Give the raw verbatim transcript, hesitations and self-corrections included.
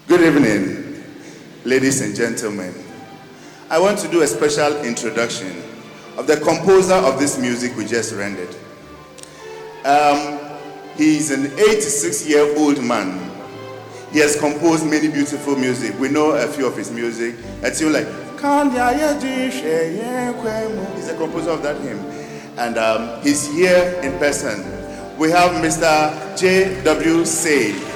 Good evening, ladies and gentlemen. I want to do a special introduction of the composer of this music we just rendered. Um, he's an eighty-six-year-old man. He has composed many beautiful music. We know a few of his music. A tune like he's a composer of that hymn. And um, he's here in person. We have Mister J W Say.